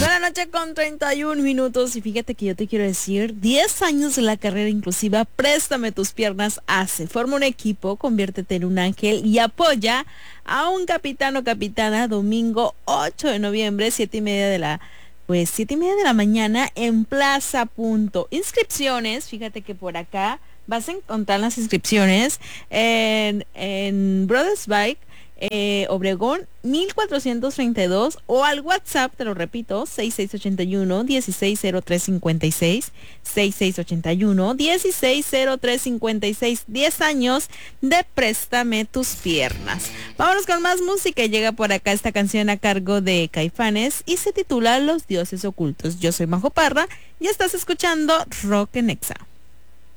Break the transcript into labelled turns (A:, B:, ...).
A: la noche con 31 minutos y fíjate que yo te quiero decir, 10 años de la carrera inclusiva, Préstame tus piernas hace. Forma un equipo, conviértete en un ángel y apoya a un capitán o capitana domingo 8 de noviembre, 7:30 de la mañana en Plaza Punto. Inscripciones, fíjate que por acá vas a encontrar las inscripciones en Brothers Bike, Obregón 1432 o al WhatsApp, te lo repito, 6681-160356, 6681-160356, 10 años de Préstame tus piernas. Vámonos con más música. Llega por acá esta canción a cargo de Caifanes y se titula Los dioses ocultos. Yo soy Majo Parra y estás escuchando Rock en Exa.